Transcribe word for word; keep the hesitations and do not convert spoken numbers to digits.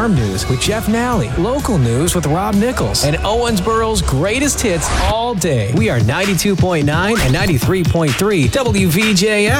Farm News with Jeff Nally, local news with Rob Nichols, and Owensboro's greatest hits all day. We are ninety-two point nine and ninety-three point three W V J